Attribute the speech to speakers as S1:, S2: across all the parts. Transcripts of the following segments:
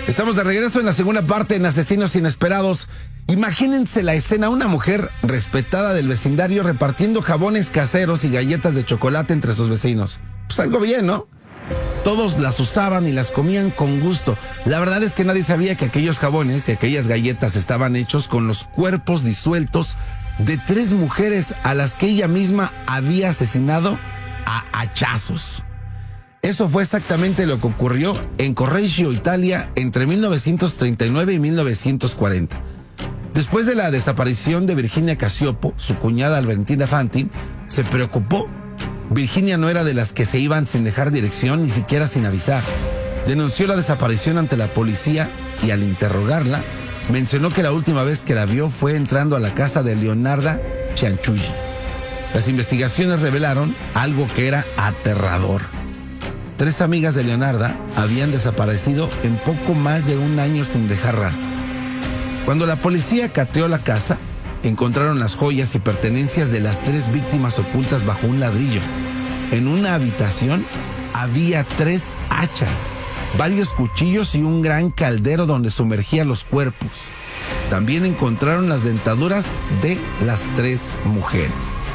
S1: Estamos de regreso en la segunda parte en Asesinos Inesperados. Imagínense la escena, una mujer respetada del vecindario repartiendo jabones caseros y galletas de chocolate entre sus vecinos. Pues algo bien, ¿no? Todos las usaban y las comían con gusto. La verdad es que nadie sabía que aquellos jabones y aquellas galletas estaban hechos con los cuerpos disueltos de 3 mujeres a las que ella misma había asesinado a hachazos. Eso fue exactamente lo que ocurrió en Correggio, Italia, entre 1939 y 1940. Después de la desaparición de Virginia Cacioppo, su cuñada Albertina Fanti se preocupó. Virginia no era de las que se iban sin dejar dirección, ni siquiera sin avisar. Denunció la desaparición ante la policía y al interrogarla, mencionó que la última vez que la vio fue entrando a la casa de Leonarda Cianciulli. Las investigaciones revelaron algo que era aterrador. 3 amigas de Leonarda habían desaparecido en poco más de un año sin dejar rastro. Cuando la policía cateó la casa, encontraron las joyas y pertenencias de las 3 víctimas ocultas bajo un ladrillo. En una habitación había 3 hachas, varios cuchillos y un gran caldero donde sumergía los cuerpos. También encontraron las dentaduras de las 3 mujeres.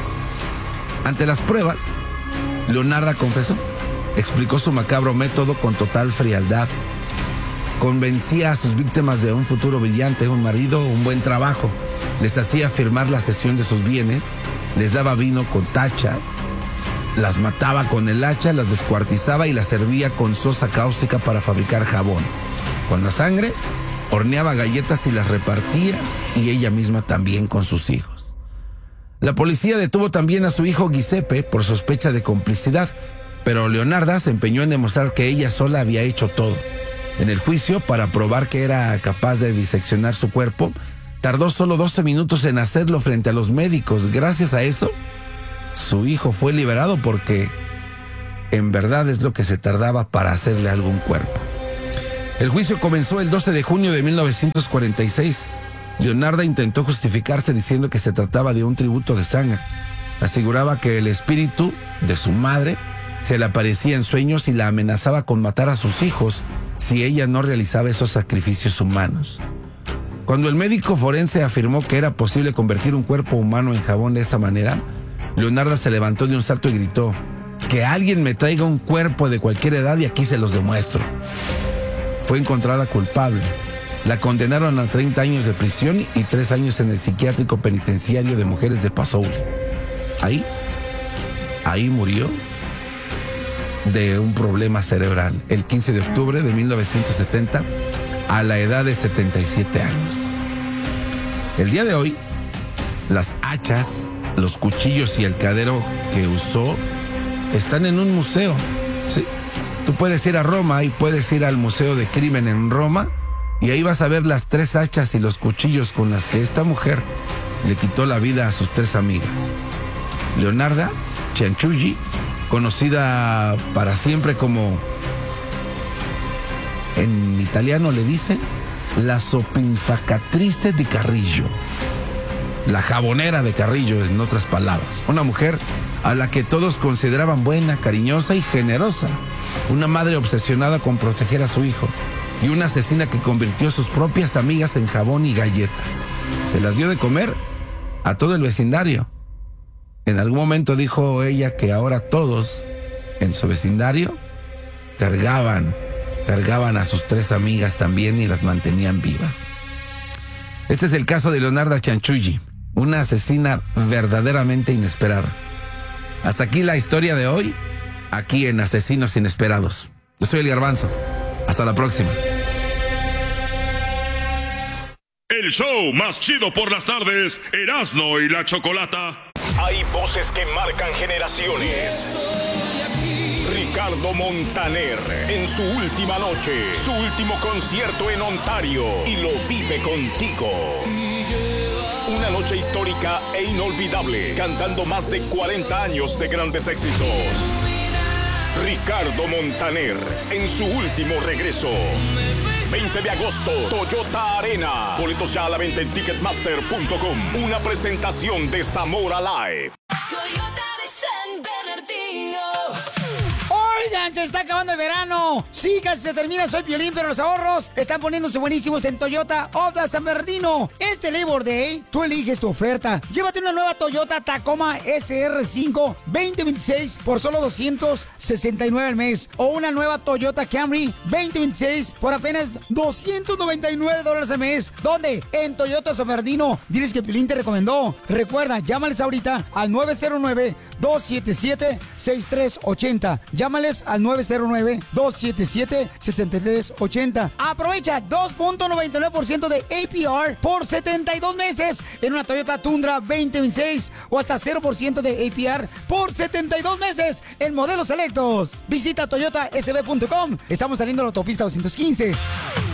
S1: Ante las pruebas, Leonarda confesó. Explicó su macabro método con total frialdad. Convencía a sus víctimas de un futuro brillante, un marido, un buen trabajo. Les hacía firmar la cesión de sus bienes, les daba vino con tachas, las mataba con el hacha, las descuartizaba y las servía con sosa cáustica para fabricar jabón. Con la sangre, horneaba galletas y las repartía, y ella misma también con sus hijos. La policía detuvo también a su hijo Giuseppe por sospecha de complicidad, pero Leonarda se empeñó en demostrar que ella sola había hecho todo. En el juicio, para probar que era capaz de diseccionar su cuerpo, tardó solo 12 minutos en hacerlo frente a los médicos. Gracias a eso, su hijo fue liberado porque en verdad es lo que se tardaba para hacerle algún cuerpo. El juicio comenzó el 12 de junio de 1946. Leonarda intentó justificarse diciendo que se trataba de un tributo de sangre. Aseguraba que el espíritu de su madre se le aparecía en sueños y la amenazaba con matar a sus hijos si ella no realizaba esos sacrificios humanos. Cuando el médico forense afirmó que era posible convertir un cuerpo humano en jabón de esa manera, Leonarda se levantó de un salto y gritó: "Que alguien me traiga un cuerpo de cualquier edad y aquí se los demuestro". Fue encontrada culpable. La condenaron a 30 años de prisión y 3 años en el psiquiátrico penitenciario de mujeres de Passouli. Ahí murió de un problema cerebral el 15 de octubre de 1970 a la edad de 77 años. El día de hoy, las hachas, los cuchillos y el caldero que usó están en un museo. ¿Sí? Tú puedes ir a Roma y puedes ir al Museo de Crimen en Roma y ahí vas a ver las 3 hachas y los cuchillos con las que esta mujer le quitó la vida a sus 3 amigas. Leonarda Cianciulli, conocida para siempre como, en italiano le dicen, la sopinfacatrice di Carrillo, la jabonera de Carrillo, en otras palabras. Una mujer a la que todos consideraban buena, cariñosa y generosa. Una madre obsesionada con proteger a su hijo y una asesina que convirtió a sus propias amigas en jabón y galletas. Se las dio de comer a todo el vecindario. En algún momento dijo ella que ahora todos en su vecindario cargaban a sus 3 amigas también y las mantenían vivas. Este es el caso de Leonarda Cianciulli, una asesina verdaderamente inesperada. Hasta aquí la historia de hoy, aquí en Asesinos Inesperados. Yo soy el Garbanzo. Hasta la próxima.
S2: El show más chido por las tardes, Erasmo y la Chocolata.
S3: Hay voces que marcan generaciones. Ricardo Montaner, en su última noche, su último concierto en Ontario, y lo vive contigo. Una noche histórica e inolvidable, cantando más de 40 años de grandes éxitos. Ricardo Montaner, en su último regreso. 20 de agosto, Toyota Arena. Boletos ya a la venta en Ticketmaster.com. Una presentación de Zamora Live.
S4: Toyota de San Bernardino. Oigan, se está acabando el verano. Sí, casi se termina, soy Piolín, pero los ahorros están poniéndose buenísimos en Toyota of San Bernardino. Este Labor Day, tú eliges tu oferta. Llévate una nueva Toyota Tacoma SR5 2026 por solo $269 al mes. O una nueva Toyota Camry 2026 por apenas $299 al mes. ¿Dónde? En Toyota San Bernardino. Diles que Piolín te recomendó. Recuerda, llámales ahorita al 909-277-6380. Llámales al 909-277-6380. Aprovecha 2.99% de APR por 72 meses en una Toyota Tundra 2026 o hasta 0% de APR por 72 meses en modelos selectos. Visita toyotasb.com. Estamos saliendo a la autopista 215.